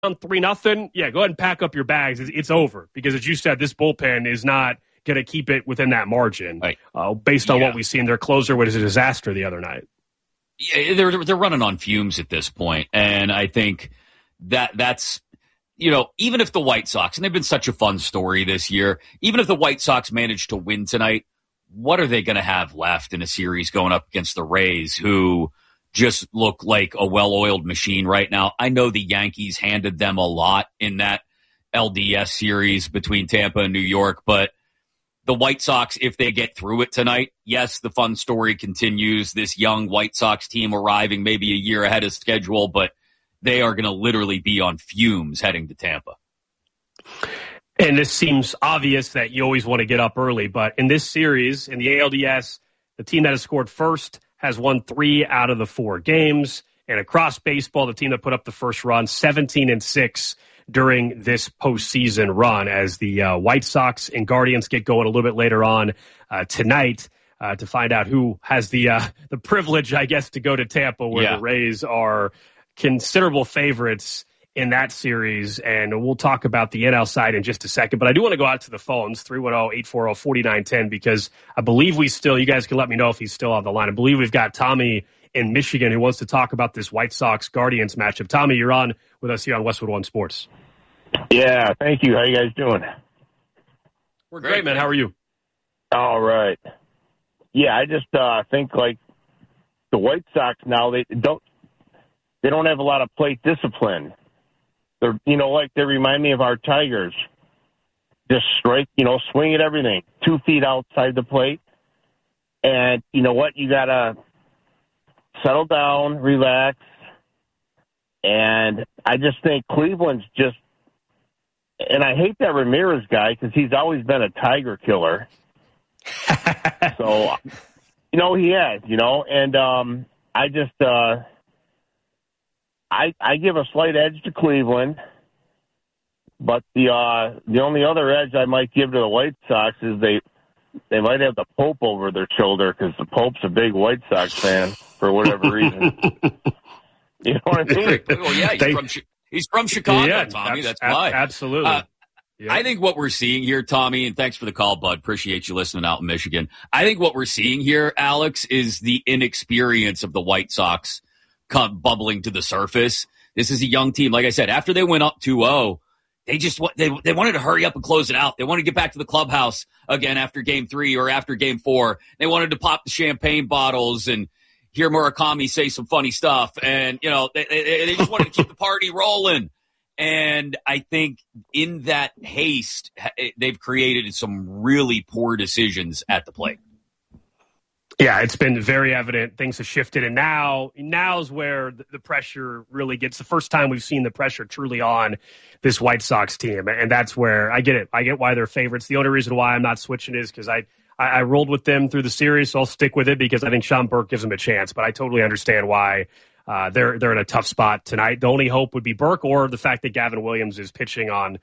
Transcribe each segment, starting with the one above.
3-0, yeah, go ahead and pack up your bags. It's over because, as you said, this bullpen is not going to keep it within that margin. Right. Based on what we've seen, their closer was a disaster the other night. Yeah, they're running on fumes at this point, and I think that's even if the White Sox, and they've been such a fun story this year, even if the White Sox manage to win tonight, what are they going to have left in a series going up against the Rays, who just look like a well-oiled machine right now? I know the Yankees handed them a lot in that LDS series between Tampa and New York, but the White Sox, if they get through it tonight, yes, the fun story continues. This young White Sox team arriving maybe a year ahead of schedule, but they are going to literally be on fumes heading to Tampa. And this seems obvious that you always want to get up early, but in this series, in the ALDS, the team that has scored first has won 3 out of the 4 games. And across baseball, the team that put up the first run, 17-6 during this postseason run, as the White Sox and Guardians get going a little bit later on tonight to find out who has the privilege, I guess, to go to Tampa, where the Rays are considerable favorites in that series. And we'll talk about the NL side in just a second. But I do want to go out to the phones, 310-840-4910, because I believe you guys can let me know if he's still on the line. I believe we've got Tommy in Michigan who wants to talk about this White Sox-Guardians matchup. Tommy, you're on with us here on Westwood One Sports. Yeah, thank you. How you guys doing? We're great, man. How are you? All right. Yeah, I just think like the White Sox now, they don't have a lot of plate discipline. They're, they remind me of our Tigers. Just strike, swing at everything, 2 feet outside the plate. And you know what? You got to settle down, relax. And I just think Cleveland's just, and I hate that Ramirez guy because he's always been a Tiger killer. So, he has, and I just, I give a slight edge to Cleveland, but the only other edge I might give to the White Sox is they might have the Pope over their shoulder because the Pope's a big White Sox fan for whatever reason. You know what I mean? Well, yeah, he's from Chicago, Tommy. That's why. Absolutely. I think what we're seeing here, Tommy, and thanks for the call, bud. Appreciate you listening out in Michigan. I think what we're seeing here, Alex, is the inexperience of the White Sox come bubbling to the surface. This is a young team. Like I said, after they went up 2-0, they wanted to hurry up and close it out. They wanted to get back to the clubhouse again after Game 3 or after Game 4. They wanted to pop the champagne bottles and hear Murakami say some funny stuff. And, they just wanted to keep the party rolling. And I think in that haste, they've created some really poor decisions at the plate. Yeah, it's been very evident. Things have shifted, and now's where the pressure really gets. The first time we've seen the pressure truly on this White Sox team, and that's where I get it. I get why they're favorites. The only reason why I'm not switching is because I rolled with them through the series, so I'll stick with it because I think Sean Burke gives them a chance. But I totally understand why they're in a tough spot tonight. The only hope would be Burke or the fact that Gavin Williams is pitching on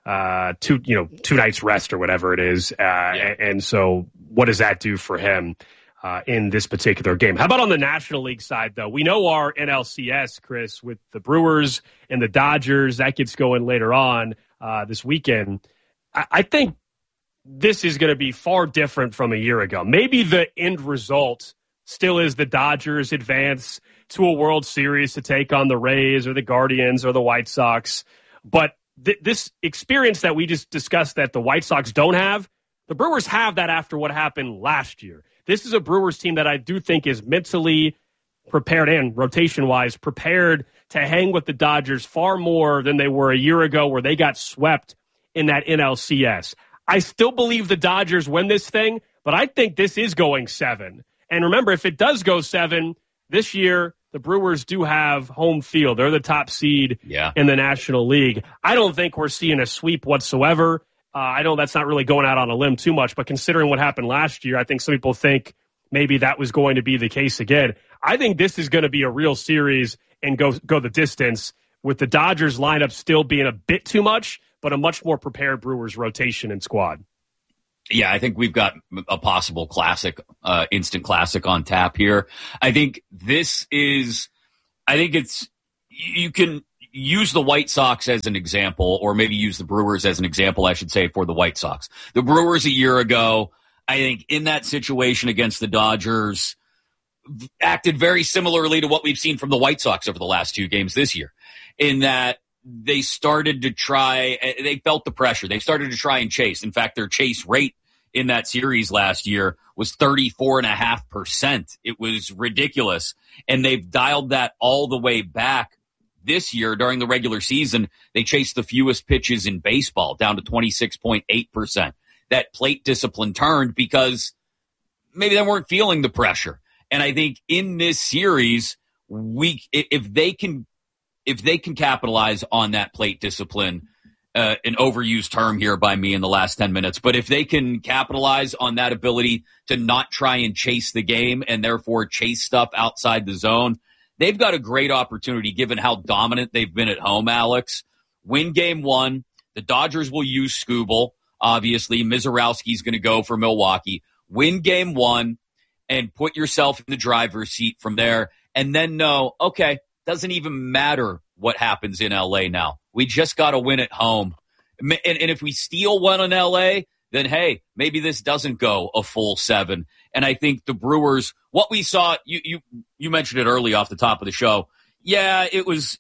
two nights rest or whatever it is, and so what does that do for him in this particular game? How about on the National League side, though? We know our NLCS, Chris, with the Brewers and the Dodgers. That gets going later on this weekend. I think this is going to be far different from a year ago. Maybe the end result still is the Dodgers advance to a World Series to take on the Rays or the Guardians or the White Sox. But this experience that we just discussed that the White Sox don't have, the Brewers have that after what happened last year. This is a Brewers team that I do think is mentally prepared and rotation-wise prepared to hang with the Dodgers far more than they were a year ago where they got swept in that NLCS. I still believe the Dodgers win this thing, but I think this is going 7. And remember, if it does go 7, this year the Brewers do have home field. They're the top seed in the National League. I don't think we're seeing a sweep whatsoever. I know that's not really going out on a limb too much, but considering what happened last year, I think some people think maybe that was going to be the case again. I think this is going to be a real series and go the distance, with the Dodgers lineup still being a bit too much, but a much more prepared Brewers rotation and squad. Yeah, I think we've got a possible classic, instant classic on tap here. I think you can use the White Sox as an example, or maybe use the Brewers as an example, I should say, for the White Sox. The Brewers a year ago, I think in that situation against the Dodgers, acted very similarly to what we've seen from the White Sox over the last 2 games this year, in that they started to try, they felt the pressure. They started to try and chase. In fact, their chase rate in that series last year was 34.5%. It was ridiculous. And they've dialed that all the way back this year. During the regular season, they chased the fewest pitches in baseball, down to 26.8%. That plate discipline turned because maybe they weren't feeling the pressure. And I think in this series, if they can capitalize on that plate discipline, an overused term here by me in the last 10 minutes, but if they can capitalize on that ability to not try and chase the game and therefore chase stuff outside the zone, they've got a great opportunity given how dominant they've been at home, Alex. Win game 1. The Dodgers will use Skubal. Obviously, Mizorowski's going to go for Milwaukee. Win game 1 and put yourself in the driver's seat from there, and then know, okay, doesn't even matter what happens in LA now. We just got to win at home. And if we steal one in LA, then hey, maybe this doesn't go a full 7. And I think the Brewers, what we saw, you mentioned it early off the top of the show. Yeah, it was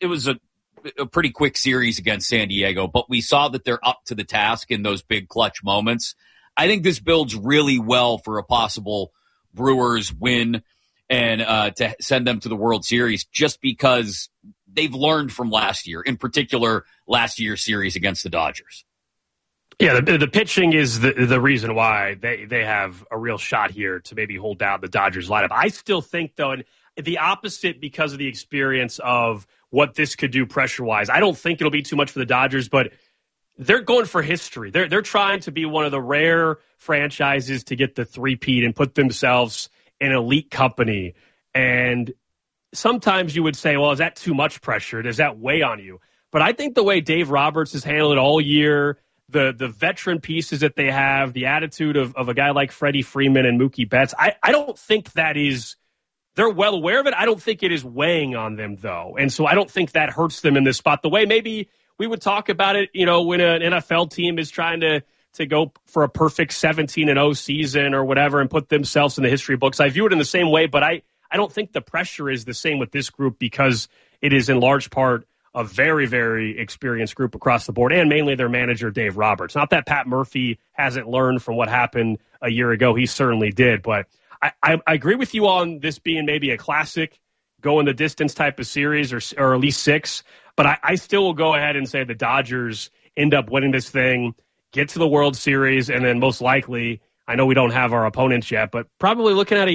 a pretty quick series against San Diego, but we saw that they're up to the task in those big clutch moments. I think this builds really well for a possible Brewers win and to send them to the World Series, just because they've learned from last year, in particular last year's series against the Dodgers. Yeah, the pitching is the reason why they have a real shot here to maybe hold down the Dodgers lineup. I still think, though, and the opposite because of the experience of what this could do pressure-wise. I don't think it'll be too much for the Dodgers, but they're going for history. They're trying to be one of the rare franchises to get the three-peat and put themselves in elite company. And sometimes you would say, well, is that too much pressure? Does that weigh on you? But I think the way Dave Roberts has handled it all year, the veteran pieces that they have, the attitude of a guy like Freddie Freeman and Mookie Betts, I don't think that is – they're well aware of it. I don't think it is weighing on them, though. And so I don't think that hurts them in this spot. The way maybe we would talk about it, when an NFL team is trying to go for a perfect 17-0 season or whatever and put themselves in the history books. I view it in the same way, but I don't think the pressure is the same with this group because it is in large part a very, very experienced group across the board, and mainly their manager, Dave Roberts. Not that Pat Murphy hasn't learned from what happened a year ago. He certainly did. But I agree with you on this being maybe a classic, go in the distance type of series or at least 6. But I still will go ahead and say the Dodgers end up winning this thing, get to the World Series, and then most likely, I know we don't have our opponents yet, but probably looking at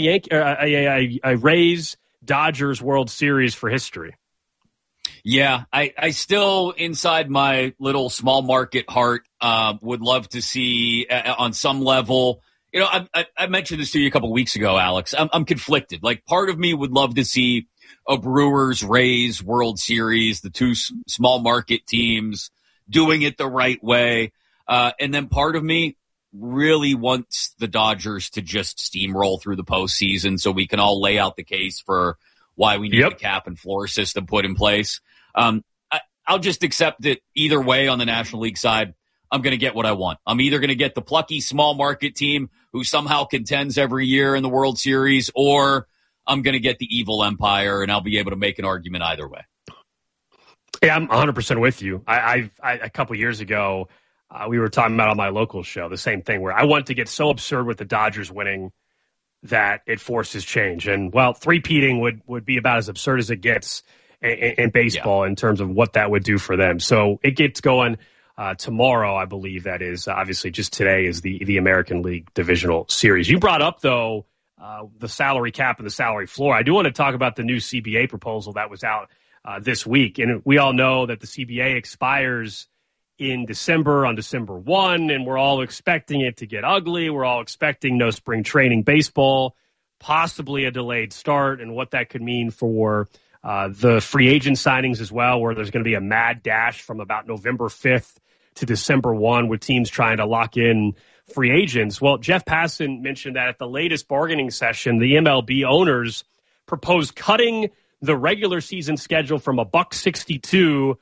a Rays-Dodgers World Series for history. Yeah, I still, inside my little small market heart, would love to see on some level. I mentioned this to you a couple weeks ago, Alex. I'm conflicted. Like, part of me would love to see a Brewers-Rays World Series, the two small market teams doing it the right way. And then part of me really wants the Dodgers to just steamroll through the postseason so we can all lay out the case for why we need the cap and floor system put in place. I'll just accept that either way on the National League side, I'm going to get what I want. I'm either going to get the plucky small market team who somehow contends every year in the World Series, or I'm going to get the evil empire, and I'll be able to make an argument either way. Yeah, I'm 100% with you. I a couple years ago, we were talking about on my local show, the same thing, where I want to get so absurd with the Dodgers winning that it forces change. And, well, three-peating would be about as absurd as it gets in baseball in terms of what that would do for them. So it gets going tomorrow, I believe that is. Obviously, just today is the American League Divisional Series. You brought up, though, the salary cap and the salary floor. I do want to talk about the new CBA proposal that was out this week. And we all know that the CBA expires in December, on December 1, and we're all expecting it to get ugly. We're all expecting no spring training baseball, possibly a delayed start, and what that could mean for the free agent signings as well, where there's going to be a mad dash from about November 5th to December 1 with teams trying to lock in free agents. Well, Jeff Passan mentioned that at the latest bargaining session, the MLB owners proposed cutting the regular season schedule from $162 to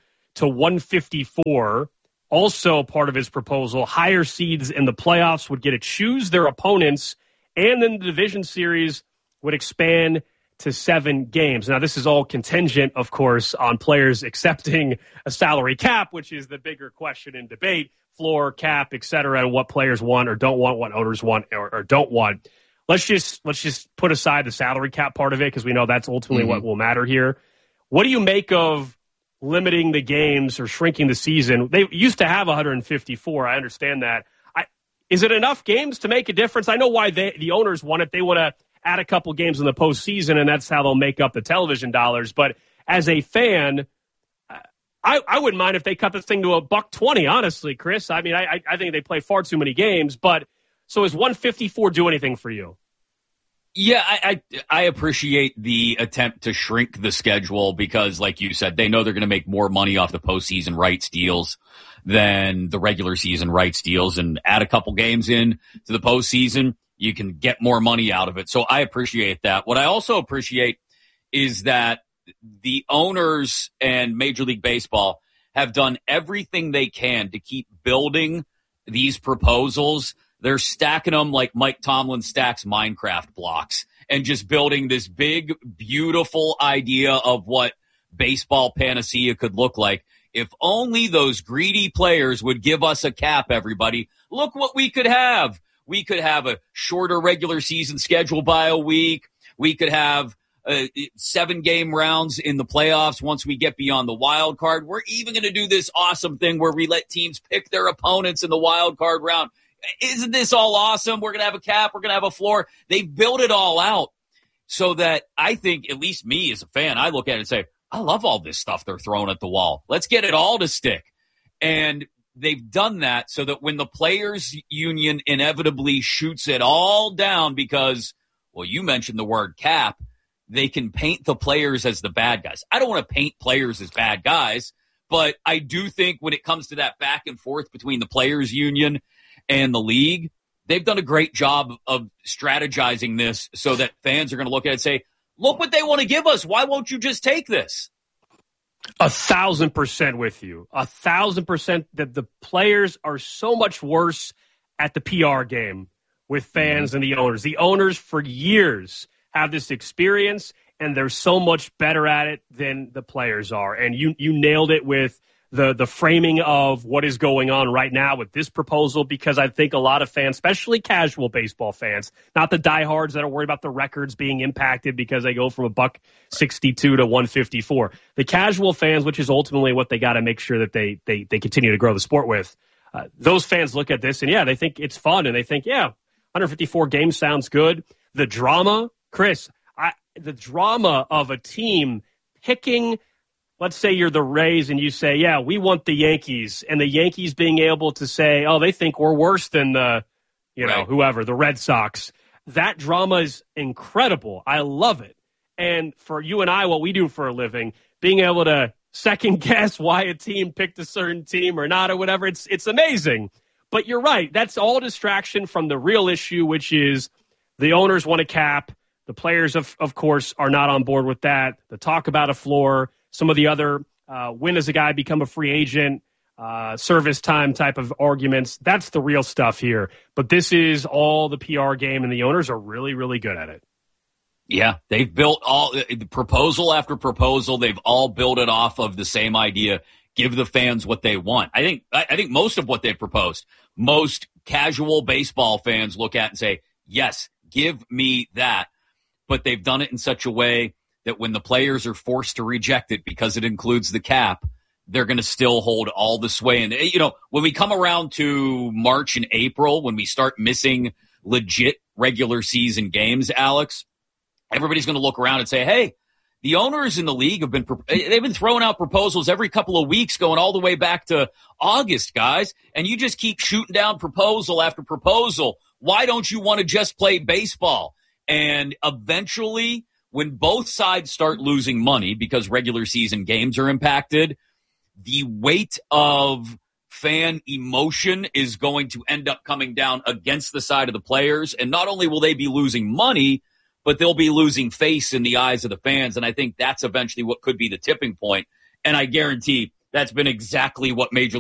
$154. Also part of his proposal, higher seeds in the playoffs would get to choose their opponents, and then the division series would expand to 7 games. Now, this is all contingent, of course, on players accepting a salary cap, which is the bigger question in debate, floor, cap, et cetera, and what players want or don't want, what owners want or don't want. Let's just put aside the salary cap part of it because we know that's ultimately what will matter here. What do you make of limiting the games or shrinking the season? They used to have 154. I understand that. Is it enough games to make a difference? I know why the owners want it. They want to add a couple games in the postseason, and that's how they'll make up the television dollars. But as a fan, I wouldn't mind if they cut this thing to $120, honestly, Chris. I mean, I think they play far too many games. But so is 154 do anything for you? Yeah, I appreciate the attempt to shrink the schedule because, like you said, they know they're going to make more money off the postseason rights deals than the regular season rights deals, and add a couple games in to the postseason, you can get more money out of it. So I appreciate that. What I also appreciate is that the owners and Major League Baseball have done everything they can to keep building these proposals. They're stacking them like Mike Tomlin stacks Minecraft blocks and just building this big, beautiful idea of what baseball panacea could look like. If only those greedy players would give us a cap, everybody. Look what we could have. We could have a shorter regular season schedule by a week. We could have 7-game rounds in the playoffs once we get beyond the wild card. We're even going to do this awesome thing where we let teams pick their opponents in the wild card round. Isn't this all awesome? We're going to have a cap. We're going to have a floor. They've built it all out so that I think, at least me as a fan, I look at it and say, I love all this stuff they're throwing at the wall. Let's get it all to stick. And they've done that so that when the players union inevitably shoots it all down because, well, you mentioned the word cap, they can paint the players as the bad guys. I don't want to paint players as bad guys, but I do think when it comes to that back and forth between the players union and the league, they've done a great job of strategizing this so that fans are going to look at it and say, look what they want to give us. Why won't you just take this? 1,000% with you. 1,000% that the players are so much worse at the PR game with fans and the owners. The owners for years have this experience, and they're so much better at it than the players are. And you nailed it with the framing of what is going on right now with this proposal, because I think a lot of fans, especially casual baseball fans, not the diehards that are worried about the records being impacted because they go from $162 to $154. The casual fans, which is ultimately what they got to make sure that they continue to grow the sport with, those fans look at this and, yeah, they think it's fun, and they think, yeah, 154 games sounds good. The drama, Chris, the drama of a team picking, let's say you're the Rays and you say, yeah, we want the Yankees, and the Yankees being able to say, oh, they think we're worse than the, whoever, the Red Sox. That drama is incredible. I love it. And for you and I, what we do for a living, being able to second guess why a team picked a certain team or not or whatever, it's amazing. But you're right. That's all distraction from the real issue, which is the owners want a cap. The players, of course, are not on board with that. The talk about a floor, some of the other when does a guy become a free agent, service time type of arguments. That's the real stuff here. But this is all the PR game, and the owners are really, really good at it. Yeah, they've built all proposal after proposal. They've all built it off of the same idea. Give the fans what they want. I think most of what they've proposed, most casual baseball fans look at and say, yes, give me that. But they've done it in such a way that when the players are forced to reject it because it includes the cap, they're going to still hold all the sway. And, when we come around to March and April, when we start missing legit regular season games, Alex, everybody's going to look around and say, hey, the owners in the league they've been throwing out proposals every couple of weeks going all the way back to August, guys. And you just keep shooting down proposal after proposal. Why don't you want to just play baseball? And eventually, when both sides start losing money because regular season games are impacted, the weight of fan emotion is going to end up coming down against the side of the players. And not only will they be losing money, but they'll be losing face in the eyes of the fans. And I think that's eventually what could be the tipping point. And I guarantee that's been exactly what Major